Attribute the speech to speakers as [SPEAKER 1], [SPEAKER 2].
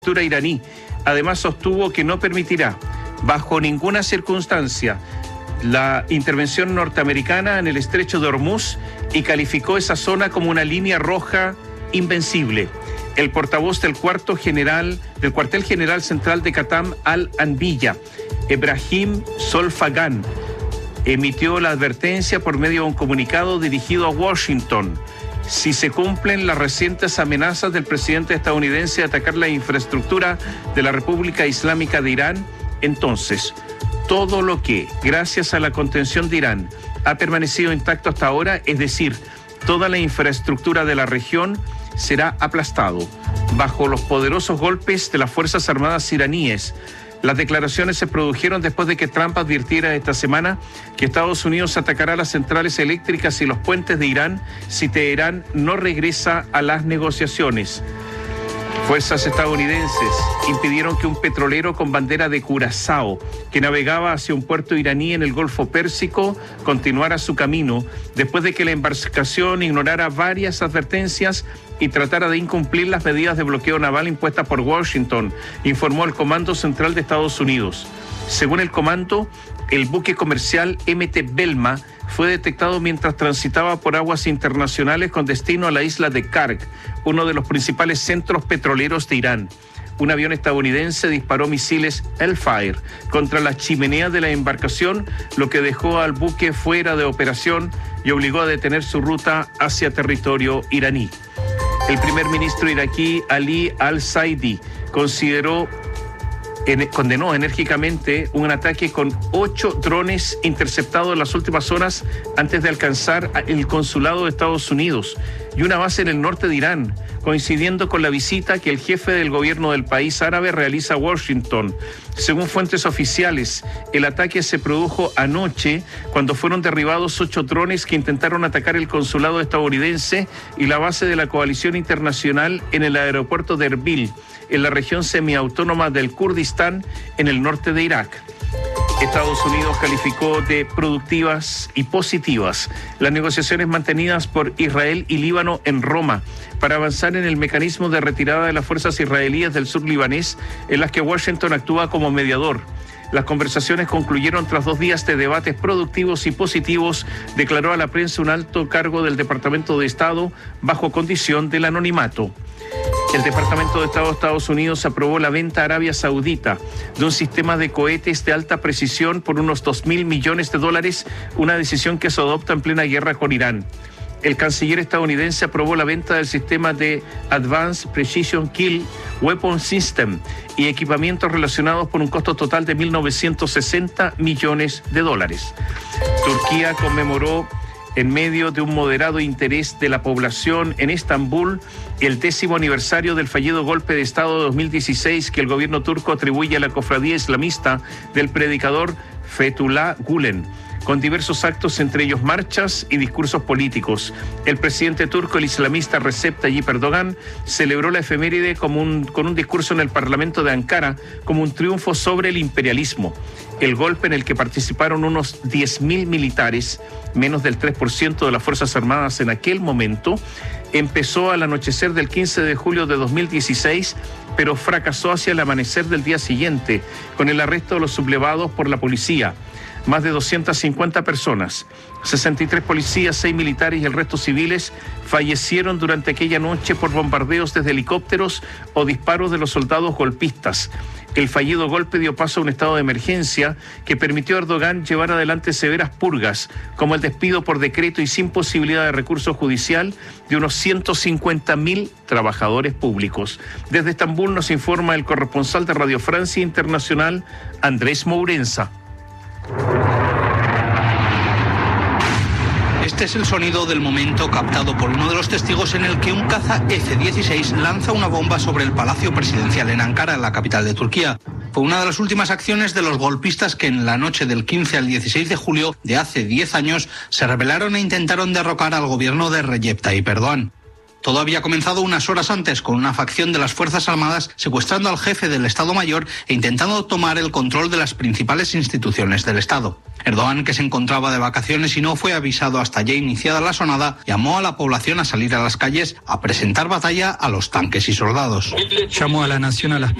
[SPEAKER 1] iraní. Además, sostuvo que no permitirá, bajo ninguna circunstancia, la intervención norteamericana en el estrecho de Hormuz y calificó esa zona como una línea roja invencible. El portavoz del cuartel general central de Qatam al-Anbiya, Ebrahim Solfagan, emitió la advertencia por medio de un comunicado dirigido a Washington. Si se cumplen las recientes amenazas del presidente estadounidense de atacar la infraestructura de la República Islámica de Irán, entonces todo lo que, gracias a la contención de Irán, ha permanecido intacto hasta ahora, es decir, toda la infraestructura de la región, será aplastado bajo los poderosos golpes de las Fuerzas Armadas iraníes. Las declaraciones se produjeron después de que Trump advirtiera esta semana que Estados Unidos atacará las centrales eléctricas y los puentes de Irán si Teherán no regresa a las negociaciones. Fuerzas estadounidenses impidieron que un petrolero con bandera de Curazao, que navegaba hacia un puerto iraní en el Golfo Pérsico, continuara su camino después de que la embarcación ignorara varias advertencias y tratara de incumplir las medidas de bloqueo naval impuestas por Washington, informó el Comando Central de Estados Unidos. Según el comando, el buque comercial MT Belma fue detectado mientras transitaba por aguas internacionales con destino a la isla de Karg, uno de los principales centros petroleros de Irán. Un avión estadounidense disparó misiles Hellfire contra la chimenea de la embarcación, lo que dejó al buque fuera de operación y obligó a detener su ruta hacia territorio iraní. El primer ministro iraquí Ali al-Saidi condenó enérgicamente un ataque con 8 drones interceptados en las últimas horas antes de alcanzar el consulado de Estados Unidos y una base en el norte de Irán, coincidiendo con la visita que el jefe del gobierno del país árabe realiza a Washington. Según fuentes oficiales, el ataque se produjo anoche cuando fueron derribados 8 drones que intentaron atacar el consulado estadounidense y la base de la coalición internacional en el aeropuerto de Erbil, en la región semiautónoma del Kurdistán, en el norte de Irak. Estados Unidos calificó de productivas y positivas las negociaciones mantenidas por Israel y Líbano en Roma para avanzar en el mecanismo de retirada de las fuerzas israelíes del sur libanés, en las que Washington actúa como mediador. Las conversaciones concluyeron tras 2 días de debates productivos y positivos, declaró a la prensa un alto cargo del Departamento de Estado bajo condición del anonimato. El Departamento de Estado de Estados Unidos aprobó la venta a Arabia Saudita de un sistema de cohetes de alta precisión por unos $2.000 millones, una decisión que se adopta en plena guerra con Irán. El canciller estadounidense aprobó la venta del sistema de Advanced Precision Kill Weapon System y equipamientos relacionados por un costo total de $1.960 millones. Turquía conmemoró, en medio de un moderado interés de la población en Estambul, el 10º aniversario del fallido golpe de Estado de 2016 que el gobierno turco atribuye a la cofradía islamista del predicador Fethullah Gülen, con diversos actos, entre ellos marchas y discursos políticos. El presidente turco, el islamista Recep Tayyip Erdogan, celebró la efeméride con un discurso en el Parlamento de Ankara como un triunfo sobre el imperialismo. El golpe, en el que participaron unos 10.000 militares, menos del 3% de las Fuerzas Armadas en aquel momento, empezó al anochecer del 15 de julio de 2016, pero fracasó hacia el amanecer del día siguiente, con el arresto de los sublevados por la policía. Más de 250 personas, 63 policías, 6 militares y el resto civiles fallecieron durante aquella noche por bombardeos desde helicópteros o disparos de los soldados golpistas. El fallido golpe dio paso a un estado de emergencia que permitió a Erdogan llevar adelante severas purgas, como el despido por decreto y sin posibilidad de recurso judicial de unos 150.000 trabajadores públicos. Desde Estambul nos informa el corresponsal de Radio Francia Internacional, Andrés Mourenza.
[SPEAKER 2] Este es el sonido del momento captado por uno de los testigos en el que un caza F-16 lanza una bomba sobre el Palacio Presidencial en Ankara, la capital de Turquía. Fue una de las últimas acciones de los golpistas que en la noche del 15 al 16 de julio de hace 10 años se rebelaron e intentaron derrocar al gobierno de Recep Tayyip Erdogan. Todo había comenzado unas horas antes con una facción de las Fuerzas Armadas secuestrando al jefe del Estado Mayor e intentando tomar el control de las principales instituciones del Estado. Erdogan, que se encontraba de vacaciones y no fue avisado hasta ya iniciada la sonada, llamó a la población a salir a las calles a presentar batalla a los tanques y soldados.
[SPEAKER 3] Llamó a la nación a las